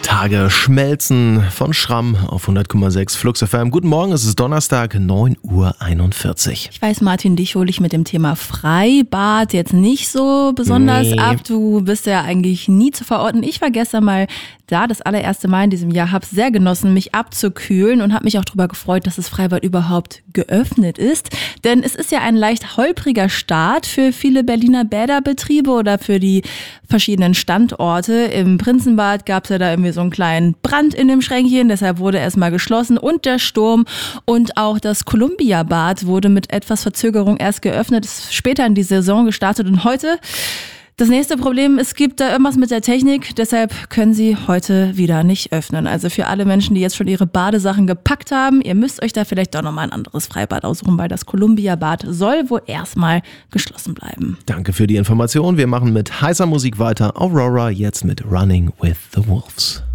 Tage schmelzen von Schramm auf 100,6 Flux FM. Guten Morgen, es ist Donnerstag, 9:41 Uhr. Ich weiß, Martin, dich hole ich mit dem Thema Freibad jetzt nicht so besonders ab. Du bist ja eigentlich nie zu verorten. Ich war gestern mal da, das allererste Mal in diesem Jahr, habe sehr genossen, mich abzukühlen und habe mich auch darüber gefreut, dass das Freibad überhaupt geöffnet ist. Denn es ist ja ein leicht holpriger Start für viele Berliner Bäderbetriebe oder für die verschiedenen Standorte. Im Prinzenbad gab es ja da irgendwie so einen kleinen Brand in dem Schränkchen, deshalb wurde erstmal geschlossen und der Sturm. Und auch das Columbia-Bad wurde mit etwas Verzögerung erst geöffnet, ist später in die Saison gestartet und heute... Das nächste Problem, es gibt da irgendwas mit der Technik, deshalb können sie heute wieder nicht öffnen. Also für alle Menschen, die jetzt schon ihre Badesachen gepackt haben, ihr müsst euch da vielleicht doch nochmal ein anderes Freibad aussuchen, weil das Columbia-Bad soll wohl erstmal geschlossen bleiben. Danke für die Information. Wir machen mit heißer Musik weiter. Aurora jetzt mit Running with the Wolves.